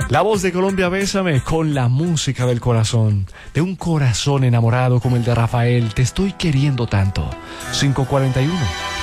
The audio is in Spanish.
La voz de Colombia Bésame con la música del corazón. De un corazón enamorado como el de Rafael. Te estoy queriendo tanto. 5:41.